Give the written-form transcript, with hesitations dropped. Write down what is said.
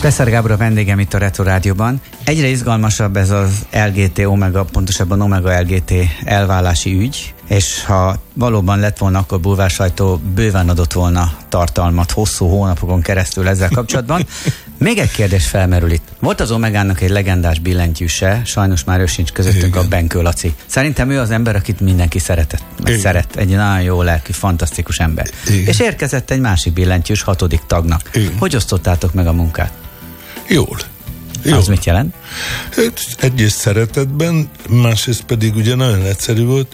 Speser Gábor a vendégem itt a Retro Rádióban. Egyre izgalmasabb ez az LGT Omega, pontosabban Omega LGT elválási ügy, és ha valóban lett volna, akkor bulvársajtó bőven adott volna tartalmat hosszú hónapokon keresztül ezzel kapcsolatban. Még egy kérdés felmerül itt. Volt az Omegának egy legendás billentyűse, sajnos már ő sincs közöttünk, a Benkő Laci. Szerintem ő az ember, akit mindenki szeret. Egy nagyon jó lelkű, fantasztikus ember. Igen. És érkezett egy másik billentyűs 6. tagnak. Igen. Hogy osztottátok meg a munkát? Jól. Az mit jelent? Egyrészt szeretetben, másrészt pedig ugye nagyon egyszerű volt.